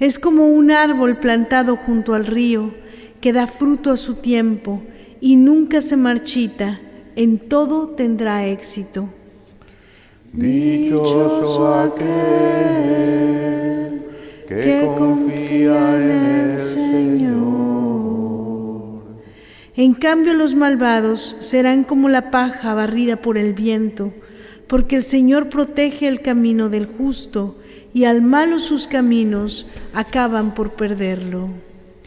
Es como un árbol plantado junto al río, que da fruto a su tiempo y nunca se marchita, en todo tendrá éxito. Dichoso aquel que confía en el Señor. En cambio, los malvados serán como la paja barrida por el viento, porque el Señor protege el camino del justo, y al malo sus caminos acaban por perderlo.